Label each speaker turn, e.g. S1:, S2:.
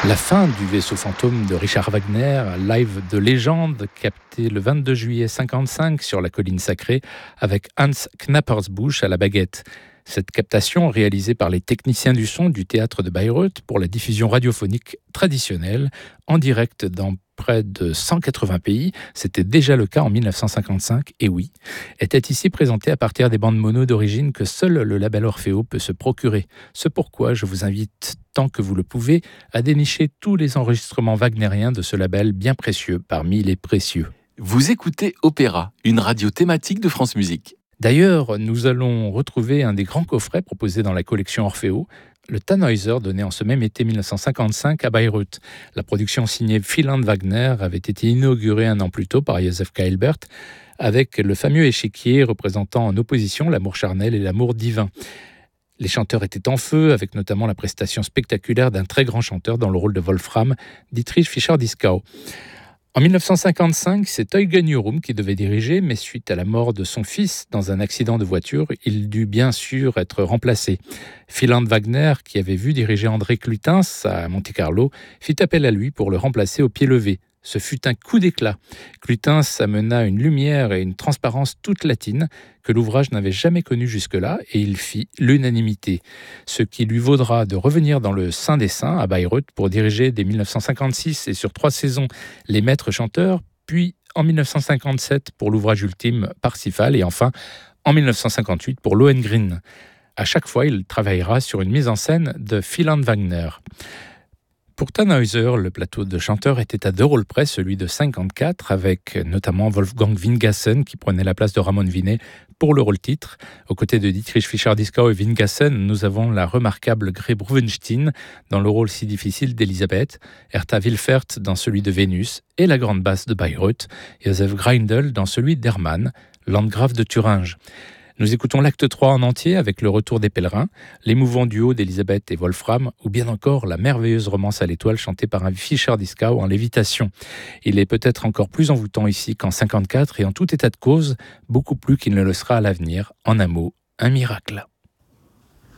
S1: La fin du vaisseau fantôme de Richard Wagner, live de légende, capté le 22 juillet 1955 sur la colline sacrée avec Hans Knappersbusch à la baguette. Cette captation, réalisée par les techniciens du son du théâtre de Bayreuth pour la diffusion radiophonique traditionnelle, en direct dans près de 180 pays, c'était déjà le cas en 1955, et oui, était ici présentée à partir des bandes mono d'origine que seul le label Orfeo peut se procurer. C'est pourquoi je vous invite, tant que vous le pouvez, à dénicher tous les enregistrements wagnériens de ce label bien précieux parmi les précieux.
S2: Vous écoutez Opéra, une radio thématique de France Musique.
S1: D'ailleurs, nous allons retrouver un des grands coffrets proposés dans la collection Orfeo, le Tannhäuser, donné en ce même été 1955 à Bayreuth. La production signée Wieland Wagner avait été inaugurée un an plus tôt par Joseph Kaelbert, avec le fameux échiquier représentant en opposition l'amour charnel et l'amour divin. Les chanteurs étaient en feu, avec notamment la prestation spectaculaire d'un très grand chanteur dans le rôle de Wolfram, Dietrich Fischer-Dieskau. En 1955, c'est Eugen Urum qui devait diriger, mais suite à la mort de son fils dans un accident de voiture, il dut bien sûr être remplacé. Wieland Wagner, qui avait vu diriger André Clutens à Monte-Carlo, fit appel à lui pour le remplacer au pied levé. Ce fut un coup d'éclat. Clutens amena une lumière et une transparence toute latine que l'ouvrage n'avait jamais connue jusque-là, et il fit l'unanimité. Ce qui lui vaudra de revenir dans le Saint des Saints à Bayreuth pour diriger dès 1956 et sur 3 saisons les maîtres chanteurs, puis en 1957 pour l'ouvrage ultime Parsifal, et enfin en 1958 pour Lohengrin. À chaque fois, il travaillera sur une mise en scène de Wieland Wagner. Pour Tannhäuser, le plateau de chanteurs était à 2 rôles près, celui de 54, avec notamment Wolfgang Wingassen qui prenait la place de Ramon Vinet pour le rôle-titre. Aux côtés de Dietrich Fischer-Dieskau et Wingassen, nous avons la remarquable Gray Bruwenstein dans le rôle si difficile d'Elisabeth, Hertha Wilfert dans celui de Vénus et la grande basse de Bayreuth, Joseph Greindl dans celui d'Hermann, landgrave de Thuringe. Nous écoutons l'acte 3 en entier avec le retour des pèlerins, l'émouvant duo d'Elisabeth et Wolfram, ou bien encore la merveilleuse romance à l'étoile chantée par un Fischer-Dieskau en lévitation. Il est peut-être encore plus envoûtant ici qu'en 54 et en tout état de cause, beaucoup plus qu'il ne le sera à l'avenir. En un mot, un miracle.